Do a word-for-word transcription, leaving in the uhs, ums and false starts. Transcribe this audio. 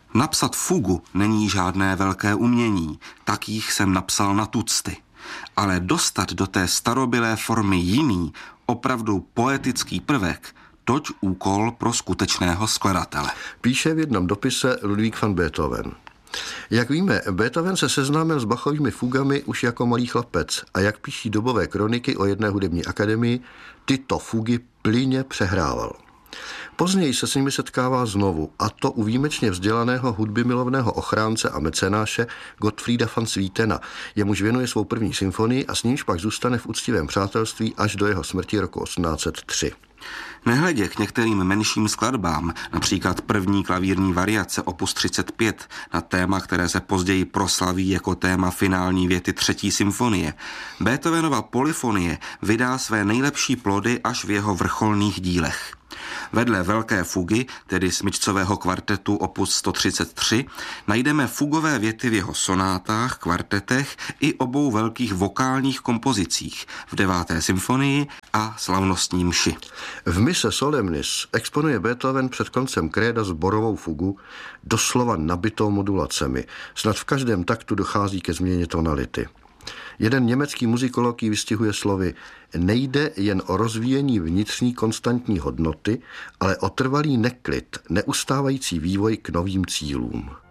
Napsat fugu není žádné velké umění, takých jsem napsal na tucty. Ale dostat do té starobylé formy jiný, opravdu poetický prvek, toť úkol pro skutečného skladatele. Píše v jednom dopise Ludvík van Beethoven. Jak víme, Beethoven se seznámil s Bachovými fugami už jako malý chlapec a jak píší dobové kroniky o jedné hudební akademii, tyto fugy plynně přehrával. Později se s nimi setkává znovu, a to u výjimečně vzdělaného hudbymilovného ochránce a mecenáše Gottfrieda van Swietena, jemuž věnuje svou první symfonii a s nímž pak zůstane v úctivém přátelství až do jeho smrti roku osmnáct set tři. Nehledě k některým menším skladbám, například první klavírní variace opus třicet pět na téma, které se později proslaví jako téma finální věty třetí symfonie, Beethovenova polyfonie vydá své nejlepší plody až v jeho vrcholných dílech. Vedle velké fugy, tedy smyčcového kvartetu opus sto třicet tři, najdeme fugové věty v jeho sonátách, kvartetech i obou velkých vokálních kompozicích v deváté symfonii a slavnostní mši. V Mise Solemnis exponuje Beethoven před koncem kréda sborovou fugu, doslova nabitou modulacemi. Snad v každém taktu dochází ke změně tonality. Jeden německý muzikolog ji vystihuje slovy: nejde jen o rozvíjení vnitřní konstantní hodnoty, ale o trvalý neklid, neustávající vývoj k novým cílům.